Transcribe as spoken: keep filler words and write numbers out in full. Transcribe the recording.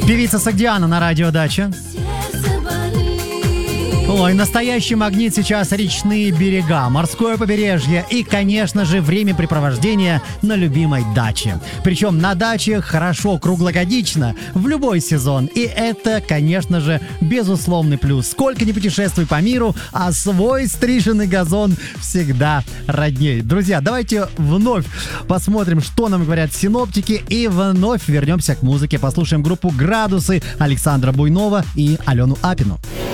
Певица Согдиана на радио Дача. Ой, настоящий магнит сейчас речные берега, морское побережье и, конечно же, времяпрепровождение на любимой даче. Причем на даче хорошо круглогодично, в любой сезон. И это, конечно же, безусловный плюс. Сколько ни путешествуй по миру, а свой стриженный газон всегда родней. Друзья, давайте вновь посмотрим, что нам говорят синоптики, и вновь вернемся к музыке. Послушаем группу «Градусы», Александра Буйнова и Алену Апину.